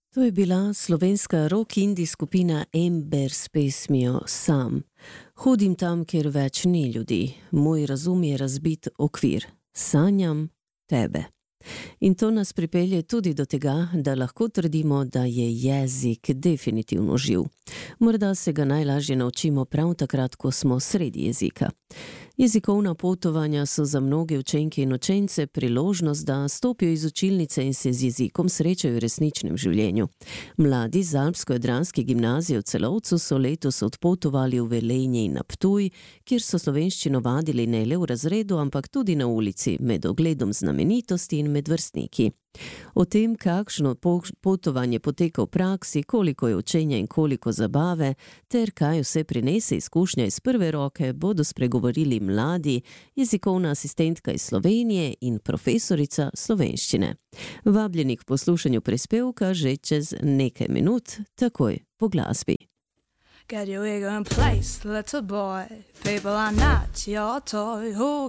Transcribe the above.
To je bila slovenska rock-indie skupina Ember s pesmijo Sam. Hodim tam, kjer več ni ljudi. Moj razum je razbit okvir. Sanjam tebe. In to nas pripelje tudi do tega, da lahko trdimo, da je jezik definitivno živ. Morda se ga najlažje naučimo prav takrat, ko smo sredi jezika. Jezikovna potovanja so za mnoge učenke in učence priložnost, da stopijo iz učilnice in se z jezikom srečajo v resničnem življenju. Mladi z Alpsko-Jadranske gimnazije v Celovcu so letos odpotovali v Velenje in na Ptuj, kjer so slovenščino vadili ne le v razredu, ampak tudi na ulici, med ogledom znamenitosti in med vrstniki. O tem, kakšno potovanje poteka v praksi, koliko je učenja in koliko zabave, ter kaj vse prinese izkušnja iz prve roke, bodo spregovorili mladi, jezikovna asistentka iz Slovenije in profesorica slovenščine. Vabljeni k poslušanju prispevka že čez nekaj minut, takoj po glasbi. Get your ego in place, little boy. People are not your toy. Who